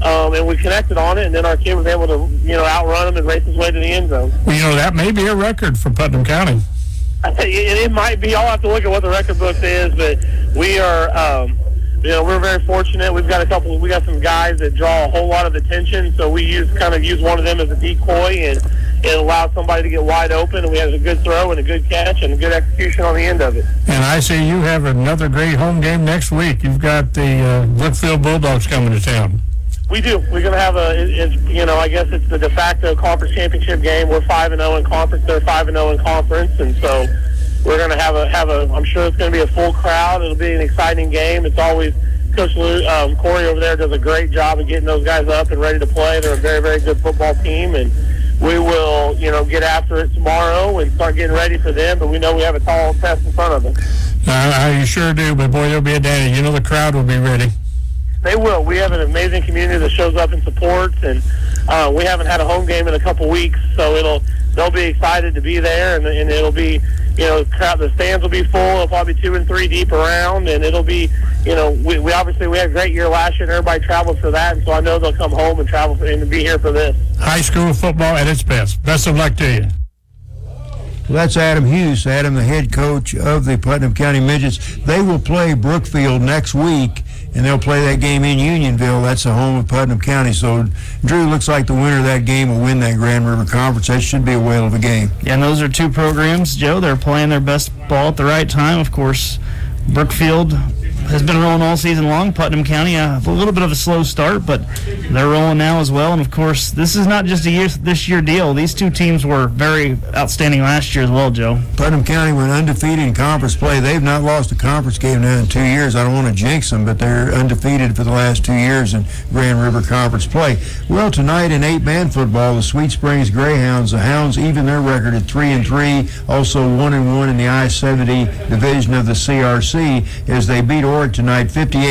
and we connected on it, and then our kid was able to, outrun him and race his way to the end zone. Well, that may be a record for Putnam County. It might be. I'll have to look at what the record book is, but we are, we're very fortunate. We got some guys that draw a whole lot of attention, so we use one of them as a decoy, and it allowed somebody to get wide open, and we had a good throw and a good catch and a good execution on the end of it. And I see you have another great home game next week. You've got the Brookfield Bulldogs coming to town. We do. We're going to have I guess it's the de facto conference championship game. We're 5-0 in conference. They're 5-0 in conference, and so we're going to have a. I'm sure it's going to be a full crowd. It'll be an exciting game. It's always Coach Corey over there does a great job of getting those guys up and ready to play. They're a very, very good football team, and we will, get after it tomorrow and start getting ready for them. But we know we have a tall test in front of us. You sure do. But boy, there'll be a day. The crowd will be ready. They will. We have an amazing community that shows up and supports, and we haven't had a home game in a couple weeks, so they'll be excited to be there, and it'll be, the stands will be full. It'll probably be 2 and 3 deep around, and it'll be, we obviously we had a great year last year, and everybody traveled for that, and so I know they'll come home and travel and be here for this. High school football at its best. Best of luck to you. Well, that's Adam Hughes. Adam, the head coach of the Putnam County Midgets. They will play Brookfield next week, and they'll play that game in Unionville. That's the home of Putnam County. So, Drew, looks like the winner of that game will win that Grand River Conference. That should be a whale of a game. Yeah, and those are two programs, Joe. They're playing their best ball at the right time. Of course, Brookfield has been rolling all season long. Putnam County, a little bit of a slow start, but they're rolling now as well. And, of course, this is not just this year deal. These two teams were very outstanding last year as well, Joe. Putnam County went undefeated in conference play. They've not lost a conference game now in 2 years. I don't want to jinx them, but they're undefeated for the last 2 years in Grand River Conference play. Well, tonight in 8-man football, the Sweet Springs Greyhounds, the Hounds even their record at 3-3, also 1-1 in the I-70 division of the CRC as they beat Oric tonight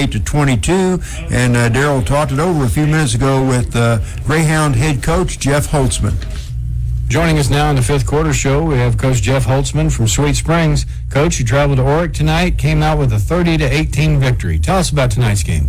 58-22, and Darrell talked it over a few minutes ago with Greyhound head coach Jeff Holtzman. Joining us now in the fifth quarter show, we have Coach Jeff Holtzman from Sweet Springs. Coach, you traveled to Oric tonight, came out with a 30-18 victory. Tell us about tonight's game.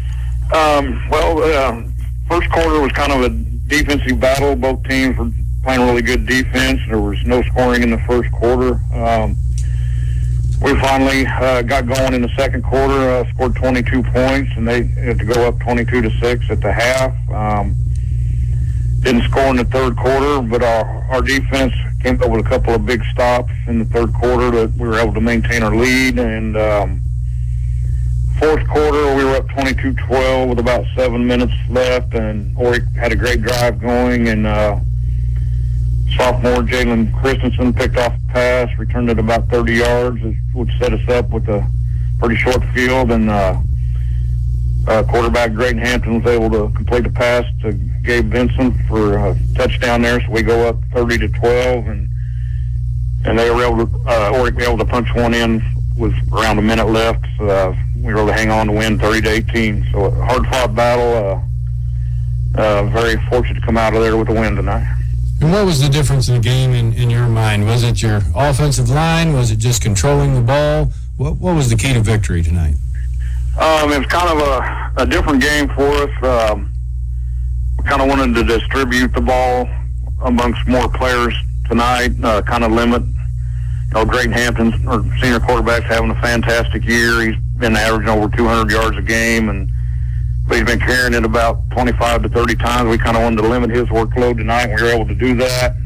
First quarter was kind of a defensive battle. Both teams were playing really good defense. There was no scoring in the first quarter. We finally got going in the second quarter, scored 22 points, and they had to go up 22-6 at the half. Didn't score in the third quarter, but our defense came up with a couple of big stops in the third quarter that we were able to maintain our lead. And fourth quarter, we were up 22-12 with about 7 minutes left, and Oric had a great drive going, and sophomore Jalen Christensen picked off a pass, returned it about 30 yards, which set us up with a pretty short field, and quarterback Drayton Hampton was able to complete the pass to Gabe Vincent for a touchdown there, so we go up 30-12, and they were able to, Oric able to punch one in with around a minute left, so we were able to hang on to win 30-18. So a hard-fought battle, very fortunate to come out of there with a win tonight. And what was the difference in the game in your mind? Was it your offensive line? Was it just controlling the ball? What was the key to victory tonight? It was kind of a different game for us. We kind of wanted to distribute the ball amongst more players tonight, kind of limit. Drayton Hampton, our senior quarterback's having a fantastic year. He's been averaging over 200 yards a game, but he's been carrying it about 25 to 30 times. We kind of wanted to limit his workload tonight. We were able to do that.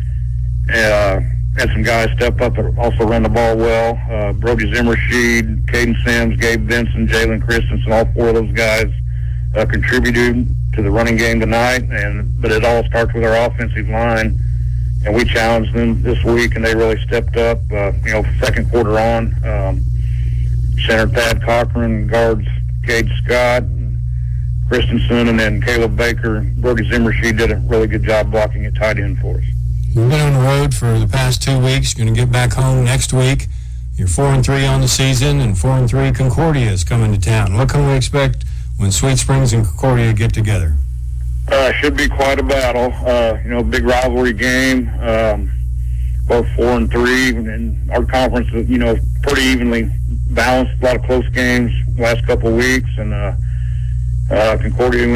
Had some guys step up that also ran the ball well. Brody Zimmershed, Caden Sims, Gabe Vinson, Jalen Christensen, all four of those guys contributed to the running game tonight. But it all starts with our offensive line. And we challenged them this week, and they really stepped up. Second quarter on, center Thad Cochran, guards Cade Scott, Christensen, and then Caleb Baker. Brody Zimmershed did a really good job blocking at tight end for us. You've been on the road for the past 2 weeks. You're going to get back home next week. You're 4-3 on the season, and 4-3 Concordia is coming to town. What can we expect when Sweet Springs and Concordia get together? Should be quite a battle. Big rivalry game. Both 4-3, and our conference is, pretty evenly balanced. A lot of close games last couple of weeks, and Concordia